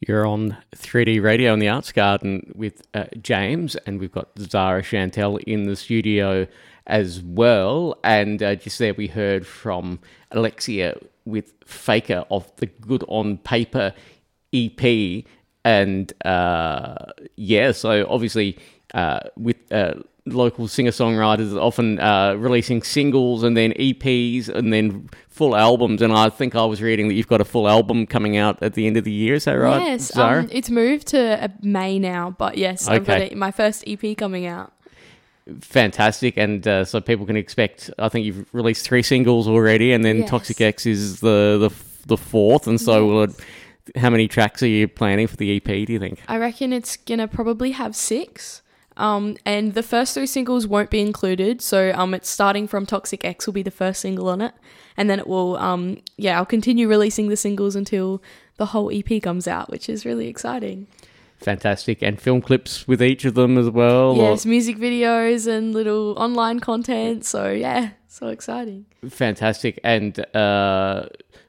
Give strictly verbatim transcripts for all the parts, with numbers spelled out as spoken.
You're on three D Radio in the Arts Garden with uh, James, and we've got Zara Chantel in the studio as well. And uh, just there we heard from Alexia with Faker of the Good on Paper E P. And uh, yeah, so obviously uh, with uh, local singer-songwriters often uh, releasing singles and then E Ps and then full albums. And I think I was reading that you've got a full album coming out at the end of the year. Is that right, Yes, Zara? um, it's moved to uh, May now, but yes, I've got Okay. a, my first E P coming out. Fantastic. And uh, so people can expect, I think you've released three singles already, and then Yes. Toxic X is the, the, the fourth. And so will it, how many tracks are you planning for the E P, do you think? I reckon it's going to probably have six. Um, and the first three singles won't be included. So um, it's starting from Toxic X will be the first single on it. And then it will, um, yeah, I'll continue releasing the singles until the whole E P comes out, which is really exciting. Fantastic. And film clips with each of them as well? Yes, or- music videos and little online content. So yeah, so exciting. Fantastic. And uh,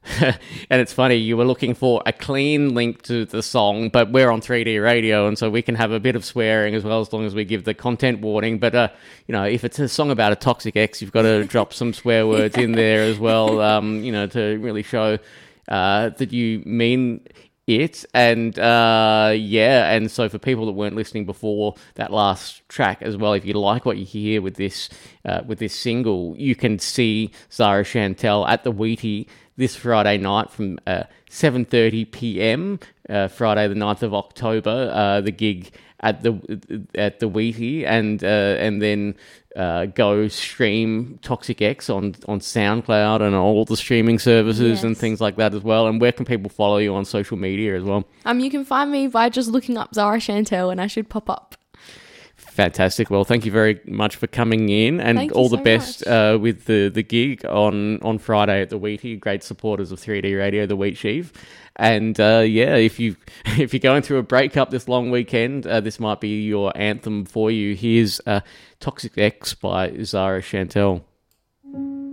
and it's funny, you were looking for a clean link to the song, but we're on three D Radio, and so we can have a bit of swearing as well, as long as we give the content warning. But, uh, you know, if it's a song about a Toxic X, you've got to drop some swear words in there as well, um, you know, to really show uh, that you mean it. And uh yeah and so for people that weren't listening before that last track as well, if you like what you hear with this uh, with this single, you can see Zara Chantel at the Wheatie this Friday night from uh, seven thirty p.m. uh, Friday the ninth of October, uh, the gig at the at the Wheatie, and uh, and then uh, go stream Toxic X on, on SoundCloud and all the streaming services Yes. and things like that as well. And where can people follow you on social media as well? Um, you can find me by just looking up Zara Chantel and I should pop up. Fantastic. Well, thank you very much for coming in, and Thank you all the so best much. uh, with the, the gig on, on Friday at the Wheatie. Great supporters of three D Radio, the Wheat Sheaf. And uh, yeah, if you if you're going through a breakup this long weekend, uh, this might be your anthem for you. Here's uh, Toxic X by Zara Chantel.